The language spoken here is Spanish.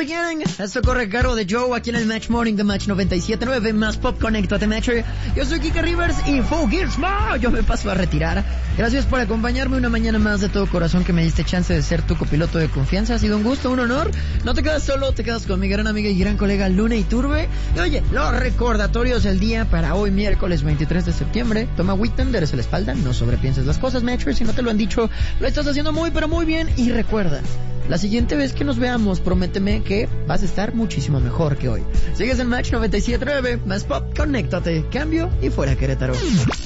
Beginning. Esto corre a cargo de Joe aquí en el Match Morning de Match 97.9 más Pop Conéctate Matcher. Yo soy Kike Rivers y Full Gear Smash. Yo me paso a retirar. Gracias por acompañarme una mañana más de todo corazón que me diste chance de ser tu copiloto de confianza. Ha sido un gusto, un honor. No te quedas solo, te quedas con mi gran amiga y gran colega Luna Iturbe. Y oye, los recordatorios del día para hoy miércoles 23 de septiembre. Toma agüita, endereza la espalda, no sobrepienses las cosas, Matcher. Si no te lo han dicho, lo estás haciendo muy pero muy bien. Y recuerda, la siguiente vez que nos veamos, prométeme que vas a estar muchísimo mejor que hoy. Sigues en Match 97.9, más Pop, conéctate, cambio y fuera Querétaro.